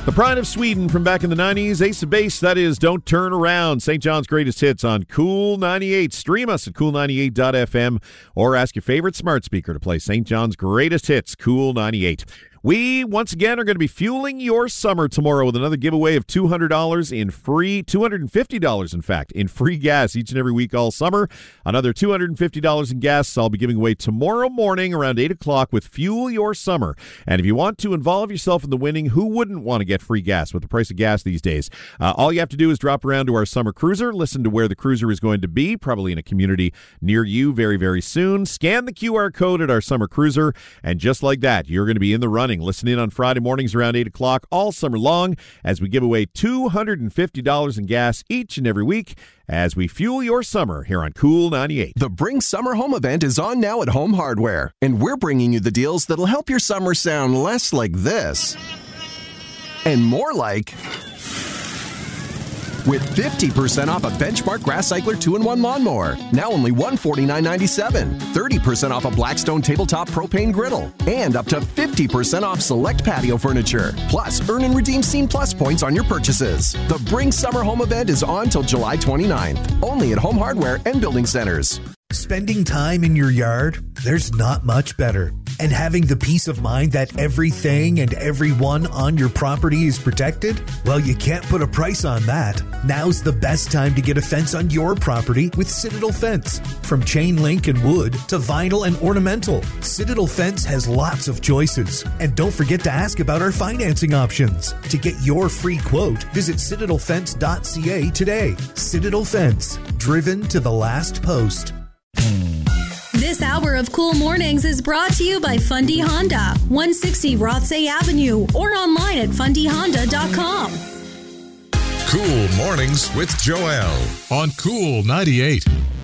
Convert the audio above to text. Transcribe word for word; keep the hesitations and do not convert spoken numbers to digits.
The pride of Sweden from back in the nineties, Ace of Base, that is Don't Turn Around. Saint John's greatest hits on Cool ninety-eight. Stream us at cool ninety-eight dot f m or ask your favorite smart speaker to play Saint John's greatest hits, Cool ninety-eight. We, once again, are going to be fueling your summer tomorrow with another giveaway of two hundred dollars in free, two hundred fifty dollars, in fact, in free gas each and every week all summer. Another two hundred fifty dollars in gas I'll be giving away tomorrow morning around eight o'clock with Fuel Your Summer. And if you want to involve yourself in the winning, who wouldn't want to get free gas with the price of gas these days? Uh, all you have to do is drop around to our summer cruiser, listen to where the cruiser is going to be, probably in a community near you very, very soon. Scan the Q R code at our summer cruiser, and just like that, you're going to be in the running. Listen in on Friday mornings around eight o'clock all summer long as we give away two hundred fifty dollars in gas each and every week as we fuel your summer here on Cool ninety-eight. The Bring Summer Home event is on now at Home Hardware, and we're bringing you the deals that'll help your summer sound less like this and more like... with fifty percent off a Benchmark Grass Cycler two in one lawnmower, now only one hundred forty-nine ninety-seven. thirty percent off a Blackstone tabletop propane griddle, and up to fifty percent off select patio furniture. Plus, earn and redeem Scene Plus points on your purchases. The Bring Summer Home event is on till July twenty-ninth, only at Home Hardware and Building Centers. Spending time in your yard, there's not much better. And having the peace of mind that everything and everyone on your property is protected? Well, you can't put a price on that. Now's the best time to get a fence on your property with Citadel Fence. From chain link and wood to vinyl and ornamental, Citadel Fence has lots of choices. And don't forget to ask about our financing options. To get your free quote, visit citadel fence dot c a today. Citadel Fence, driven to the last post. This hour of Cool Mornings is brought to you by Fundy Honda, one sixty Rothsay Avenue, or online at fundy honda dot com. Cool Mornings with Joelle on Cool ninety-eight.